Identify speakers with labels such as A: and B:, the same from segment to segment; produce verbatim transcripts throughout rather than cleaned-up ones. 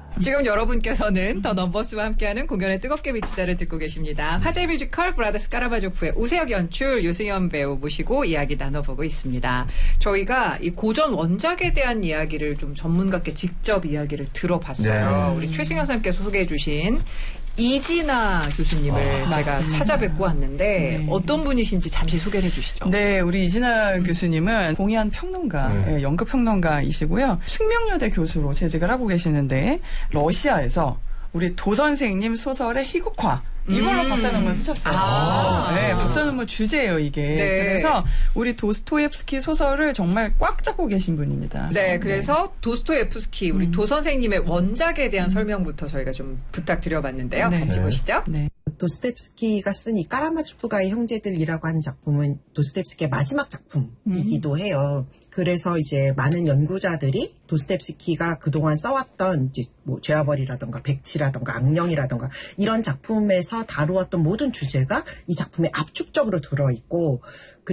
A: 지금 여러분께서는 더 넘버스와 함께하는 공연의 뜨겁게 비치다를 듣고 계십니다. 화제 뮤지컬 브라더스 카라바조프의 우세혁 연출, 유승현 배우 모시고 이야기 나눠보고 있습니다. 저희가 이 고전 원작에 대한 이야기를 좀 전문가께 직접 이야기를 들어봤어요.
B: 네.
A: 우리 최승현 선생님께서 소개해 주신 이진아 교수님을
C: 아,
A: 제가
C: 맞습니다.
A: 찾아뵙고 왔는데
C: 네.
A: 어떤 분이신지 잠시 소개를 해주시죠.
C: 네, 우리 이진아 음. 교수님은 공의한 평론가,
B: 네.
C: 연극 평론가이시고요. 숙명여대 교수로 재직을 하고 계시는데 러시아에서 우리 도 선생님 소설의 희곡화 이걸로
A: 음.
C: 박사 논문 쓰셨어요.
A: 아.
C: 네, 박사 논문 주제예요, 이게.
A: 네.
C: 그래서 우리 도스토옙스키 소설을 정말 꽉 잡고 계신 분입니다.
A: 네, 그래서 도스토옙스키 우리
C: 음.
A: 도 선생님의 원작에 대한 설명부터 저희가 좀 부탁드려봤는데요.
C: 네.
A: 같이
B: 네.
A: 보시죠.
C: 네.
D: 도스토옙스키가 쓴 이 까라마초프가의 형제들이라고 하는 작품은 도스토옙스키의 마지막 작품이기도 해요. 그래서 이제 많은 연구자들이 도스토옙스키가 그동안 써왔던 이제 뭐 죄와벌이라던가 백치라던가 악령이라던가 이런 작품에서 다루었던 모든 주제가 이 작품에 압축적으로 들어있고,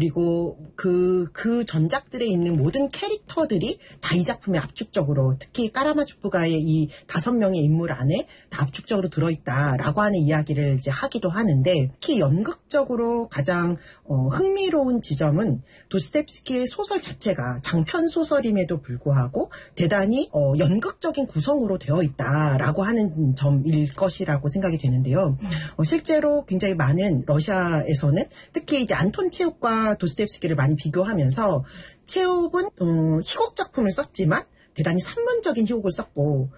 D: 그리고 그, 그 전작들에 있는 모든 캐릭터들이 다 이 작품에 압축적으로, 특히 까라마초프가의 이 다섯 명의 인물 안에 다 압축적으로 들어있다라고 하는 이야기를 이제 하기도 하는데, 특히 연극적으로 가장 어, 흥미로운 지점은 도스토옙스키의 소설 자체가 장편 소설임에도 불구하고 대단히 어, 연극적인 구성으로 되어 있다라고 하는 점일 것이라고 생각이 되는데요. 어, 실제로 굉장히 많은 러시아에서는 특히 이제 안톤 체홉과 도스토옙스키를 많이 비교하면서 체홉은 어, 희곡 작품을 썼지만 대단히 산문적인 희곡을 썼고,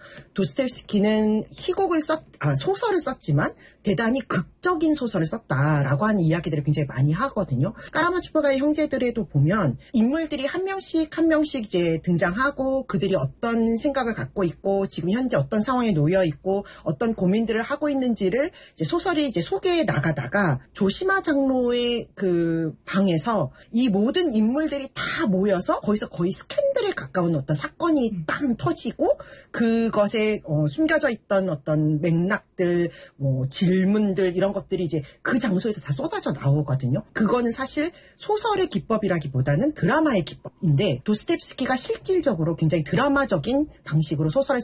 D: 도스토옙스키는 희곡을 썼, 아, 소설을 썼지만 대단히 극적인 소설을 썼다라고 하는 이야기들을 굉장히 많이 하거든요. 까라마초프가의 형제들에도 보면 인물들이 한 명씩 한 명씩 이제 등장하고 그들이 어떤 생각을 갖고 있고 지금 현재 어떤 상황에 놓여 있고 어떤 고민들을 하고 있는지를 이제 소설이 이제 소개해 나가다가 조시마 장로의 그 방에서 이 모든 인물들이 다 모여서 거기서 거의 스캔들에 가까운 어떤 사건이 빵 터지고 그것에 어, 숨겨져 있던 어떤 맥락들, 뭐 질문들 이런 것들이 이제 그 장소에서 다 쏟아져 나오거든요. 그거는 사실 소설의 기법이라기보다는 드라마의 기법인데 도스토옙스키가 실질적으로 굉장히 드라마적인 방식으로 소설을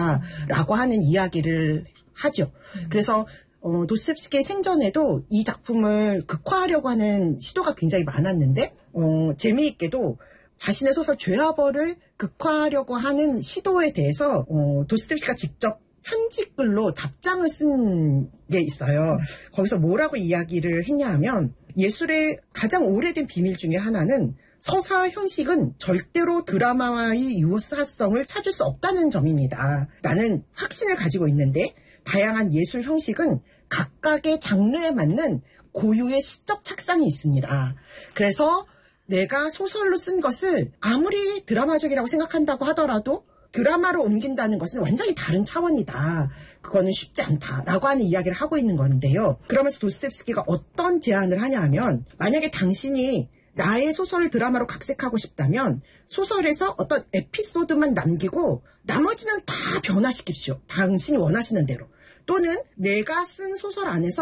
D: 쓴다라고 하는 이야기를 하죠. 그래서 어, 도스토옙스키의 생전에도 이 작품을 극화하려고 하는 시도가 굉장히 많았는데 어, 재미있게도 자신의 소설 죄와벌을 극화하려고 하는 시도에 대해서 어, 도스토옙스키가 직접 편집글로 답장을 쓴 게 있어요. 거기서 뭐라고 이야기를 했냐 하면 예술의 가장 오래된 비밀 중에 하나는 서사 형식은 절대로 드라마와의 유사성을 찾을 수 없다는 점입니다. 나는 확신을 가지고 있는데 다양한 예술 형식은 각각의 장르에 맞는 고유의 시적 착상이 있습니다. 그래서 내가 소설로 쓴 것을 아무리 드라마적이라고 생각한다고 하더라도 드라마로 옮긴다는 것은 완전히 다른 차원이다. 그거는 쉽지 않다라고 하는 이야기를 하고 있는 건데요. 그러면서 도스토옙스키가 어떤 제안을 하냐 하면 만약에 당신이 나의 소설을 드라마로 각색하고 싶다면 소설에서 어떤 에피소드만 남기고 나머지는 다 변화시킵시오. 당신이 원하시는 대로. 또는 내가 쓴 소설 안에서